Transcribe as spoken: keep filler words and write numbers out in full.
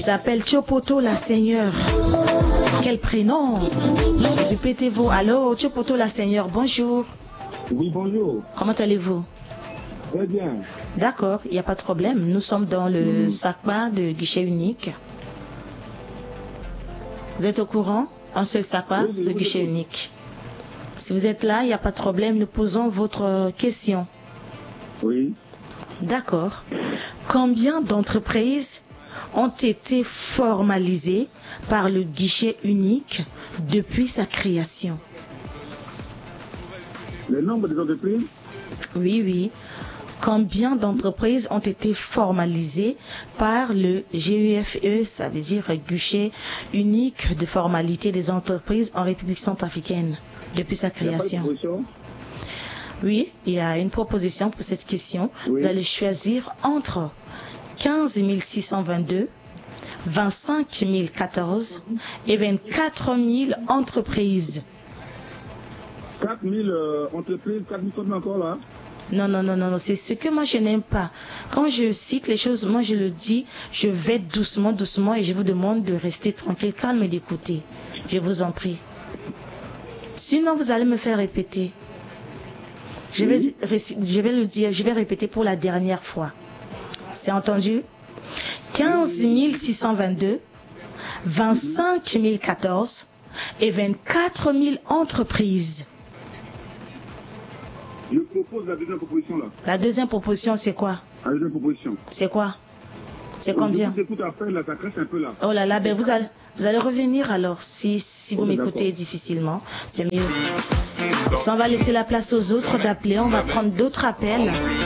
s'appelle Chopoto la Seigneur. Quel prénom? Répétez-vous. Allô, Chopoto la Seigneur, bonjour. Oui, bonjour. Comment allez-vous? Très bien. D'accord, il n'y a pas de problème. Nous sommes dans le mmh. SACPA de guichet unique. Vous êtes au courant? Un seul SACPA oui, de guichet unique. Si vous êtes là, il n'y a pas de problème. Nous posons votre question. Oui. D'accord. Combien d'entreprises ont été formalisées par le guichet unique depuis sa création? Le nombre d'entreprises? Oui, oui. Combien d'entreprises ont été formalisées par le G U F E, ça veut dire guichet unique de formalité des entreprises en République centrafricaine, depuis sa création? Il y a pas de proposition? Oui, il y a une proposition pour cette question. Oui. Vous allez choisir entre quinze mille six cent vingt-deux, vingt-cinq mille quatorze et vingt-quatre mille entreprises. quatre mille euh, entreprises, quatre mille sont encore là? Non, non, non, non, non, c'est ce que moi je n'aime pas. Quand je cite les choses, moi je le dis, je vais doucement, doucement et je vous demande de rester tranquille, calme et d'écouter. Je vous en prie. Sinon, vous allez me faire répéter. Je vais, oui. je vais le dire, je vais répéter pour la dernière fois. C'est entendu? quinze mille six cent vingt-deux, vingt-cinq mille quatorze et vingt-quatre mille entreprises. Je propose la deuxième proposition là. La deuxième proposition, c'est quoi? La deuxième proposition. C'est quoi? C'est combien? Je t'écoute après, là, ça crèche un peu là. Oh là là, ben vous allez, vous allez revenir alors, si, si vous oh, m'écoutez difficilement, c'est mieux. Si on va laisser la place aux autres d'appeler, on va prendre d'autres appels.